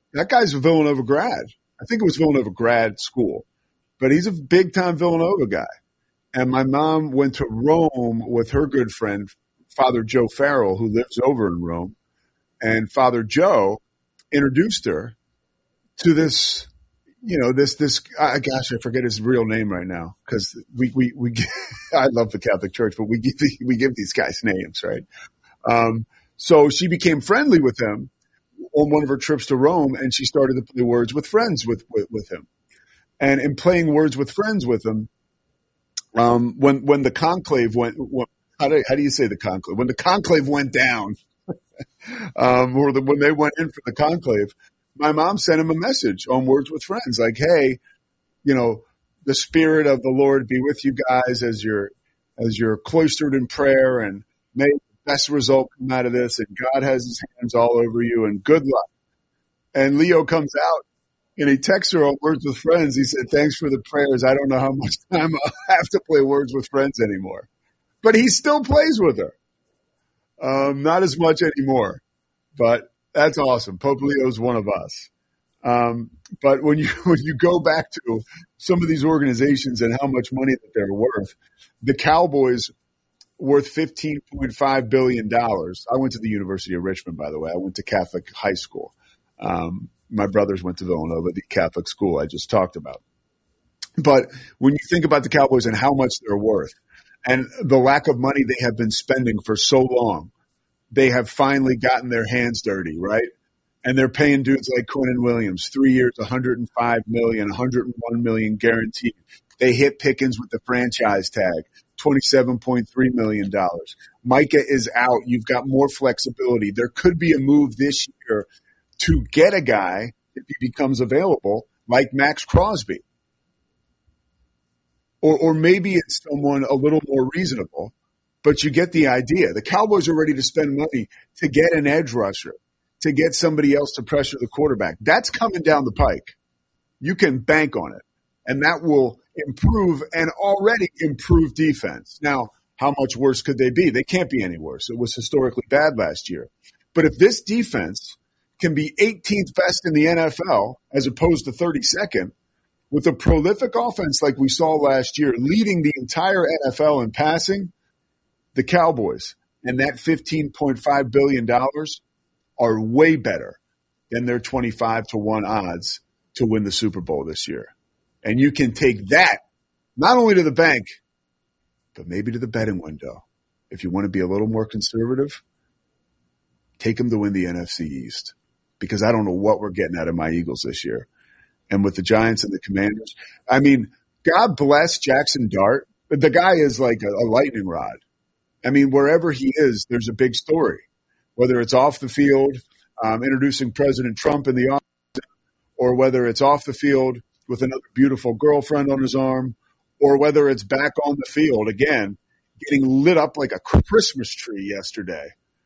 That guy's a Villanova grad. I think it was Villanova grad school, but he's a big time Villanova guy. And my mom went to Rome with her good friend, Father Joe Farrell, who lives over in Rome. And Father Joe introduced her to this, gosh, I forget his real name right now because we I love the Catholic Church, but we give these guys names, right? So she became friendly with him on one of her trips to Rome, and she started to play Words with Friends with him. And in playing Words with Friends with him, when the conclave went, how do you say the conclave? When the conclave went down, when they went in for the conclave, my mom sent him a message on Words with Friends, like, hey, the Spirit of the Lord be with you guys as you're cloistered in prayer, and may the best result come out of this, and God has his hands all over you, and good luck. And Leo comes out and he texts her on Words with Friends. He said, thanks for the prayers. I don't know how much time I'll have to play Words with Friends anymore. But he still plays with her. Not as much anymore, but that's awesome. Pope Leo's one of us. But when you go back to some of these organizations and how much money that they're worth, the Cowboys worth $15.5 billion. I went to the University of Richmond, by the way. I went to Catholic high school. My brothers went to Villanova, the Catholic school I just talked about. But when you think about the Cowboys and how much they're worth and the lack of money they have been spending for so long, they have finally gotten their hands dirty, right? And they're paying dudes like Quinnen Williams, 3 years, $105 million, $101 million guaranteed. They hit Pickens with the franchise tag, $27.3 million. Micah is out. You've got more flexibility. There could be a move this year to get a guy, if he becomes available, like Max Crosby. Or maybe it's someone a little more reasonable, but you get the idea. The Cowboys are ready to spend money to get an edge rusher, to get somebody else to pressure the quarterback. That's coming down the pike. You can bank on it, and that will improve an already improved defense. Now, how much worse could they be? They can't be any worse. It was historically bad last year. But if this defense can be 18th best in the NFL as opposed to 32nd, with a prolific offense like we saw last year, leading the entire NFL in passing, the Cowboys and that $15.5 billion are way better than their 25-1 odds to win the Super Bowl this year. And you can take that not only to the bank, but maybe to the betting window. If you want to be a little more conservative, take them to win the NFC East, because I don't know what we're getting out of my Eagles this year. And with the Giants and the Commanders, I mean, God bless Jackson Dart. The guy is like a lightning rod. I mean, wherever he is, there's a big story, whether it's off the field, introducing President Trump in the office, or whether it's off the field with another beautiful girlfriend on his arm, or whether it's back on the field again, getting lit up like a Christmas tree yesterday.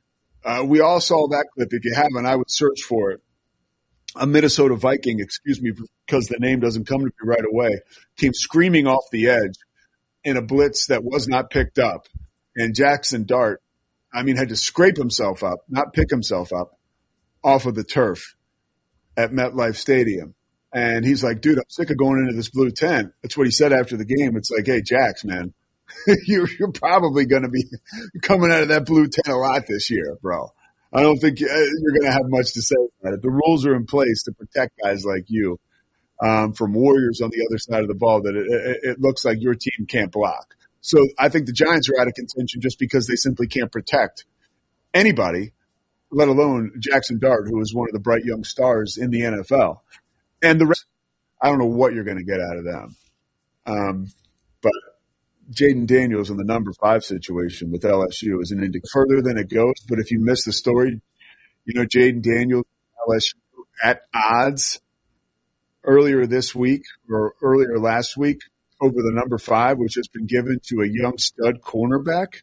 We all saw that clip. If you haven't, I would search for it. A Minnesota Viking, excuse me, because the name doesn't come to me right away, came screaming off the edge in a blitz that was not picked up. And Jackson Dart, had to scrape himself up, not pick himself up, off of the turf at MetLife Stadium. And he's like, dude, I'm sick of going into this blue tent. That's what he said after the game. It's like, hey, Jax, man, you're probably going to be coming out of that blue tent a lot this year, bro. I don't think you're going to have much to say about it. The rules are in place to protect guys like you from warriors on the other side of the ball that it looks like your team can't block. So I think the Giants are out of contention just because they simply can't protect anybody, let alone Jackson Dart, who is one of the bright young stars in the NFL. And the rest, I don't know what you're going to get out of them. But Jaden Daniels in the number 5 situation with LSU is an indicator further than it goes. But if you miss the story, Jaden Daniels, LSU at odds earlier this week or earlier last week over the number 5, which has been given to a young stud cornerback.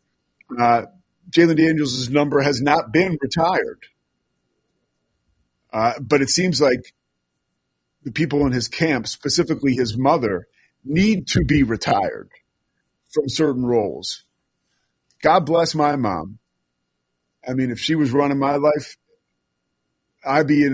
Jalen Daniels' number has not been retired. But it seems like the people in his camp, specifically his mother, need to be retired from certain roles. God bless my mom. If she was running my life, I'd be in